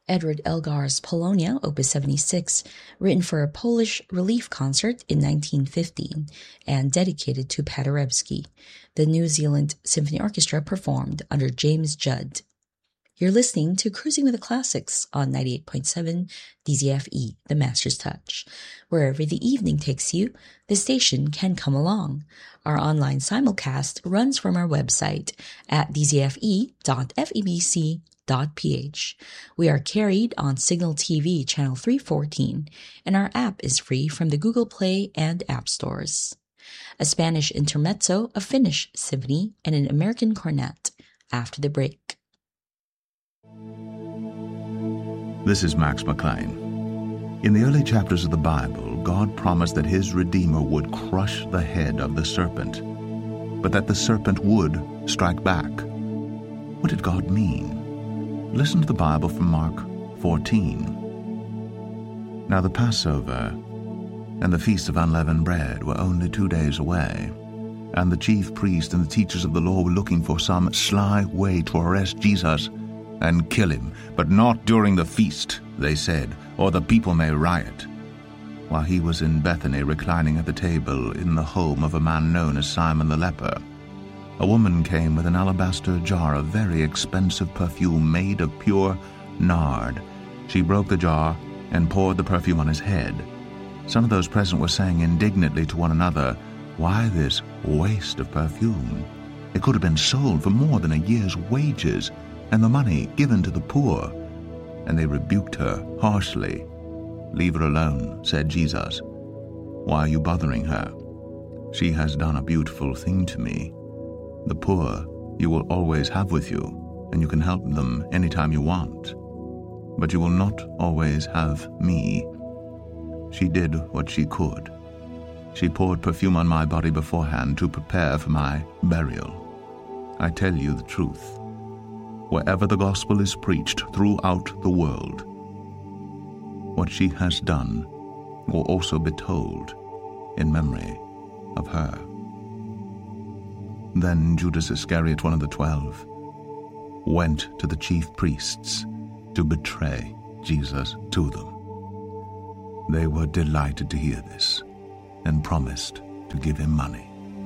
Edward Elgar's Polonia, Opus 76, written for a Polish relief concert in 1915 and dedicated to Paderewski. The New Zealand Symphony Orchestra performed under James Judd. You're listening to Cruising with the Classics on 98.7 DZFE, The Master's Touch. Wherever the evening takes you, the station can come along. Our online simulcast runs from our website at dzfe.febc.ph. We are carried on Signal TV channel 314, and our app is free from the Google Play and App Stores. A Spanish intermezzo, a Finnish symphony, and an American cornet after the break. This is Max McLean. In the early chapters of the Bible, God promised that his Redeemer would crush the head of the serpent, but that the serpent would strike back. What did God mean? Listen to the Bible from Mark 14. Now the Passover and the Feast of Unleavened Bread were only 2 days away, and the chief priests and the teachers of the law were looking for some sly way to arrest Jesus and kill him, but not during the feast, they said, or the people may riot. While he was in Bethany reclining at the table in the home of a man known as Simon the leper, a woman came with an alabaster jar of very expensive perfume made of pure nard. She broke the jar and poured the perfume on his head. Some of those present were saying indignantly to one another, "Why this waste of perfume? It could have been sold for more than a year's wages, and the money given to the poor." And they rebuked her harshly. "Leave her alone," said Jesus. "Why are you bothering her? She has done a beautiful thing to me. The poor you will always have with you, and you can help them anytime you want. But you will not always have me." She did what she could. She poured perfume on my body beforehand to prepare for my burial. I tell you the truth. Wherever the gospel is preached throughout the world, what she has done will also be told in memory of her. Then Judas Iscariot, one of the 12, went to the chief priests to betray Jesus to them. They were delighted to hear this and promised to give him money.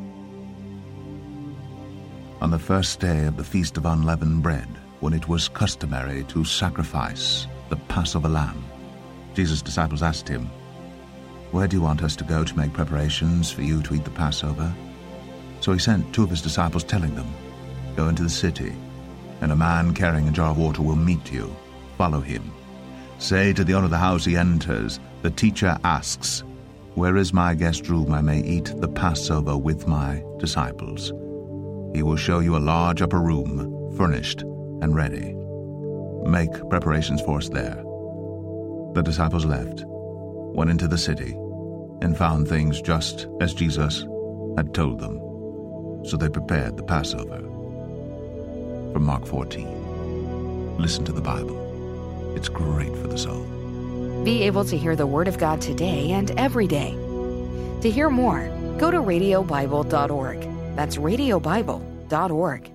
On the first day of the Feast of Unleavened Bread, when it was customary to sacrifice the Passover lamb, Jesus' disciples asked him, "Where do you want us to go to make preparations for you to eat the Passover?" So he sent 2 of his disciples, telling them, "Go into the city, and a man carrying a jar of water will meet you. Follow him. Say to the owner of the house he enters, 'The teacher asks, where is my guest room I may eat the Passover with my disciples?' He will show you a large upper room, furnished and ready. Make preparations for us there." The disciples left, went into the city, and found things just as Jesus had told them. So they prepared the Passover. From Mark 14. Listen to the Bible. It's great for the soul. Be able to hear the Word of God today and every day. To hear more, go to radiobible.org. That's radiobible.org.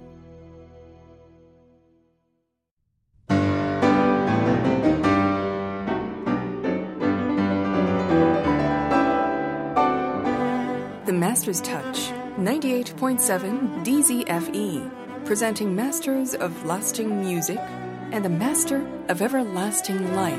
The Master's Touch, 98.7 DZFE, presenting Masters of Lasting Music and the Master of Everlasting Life.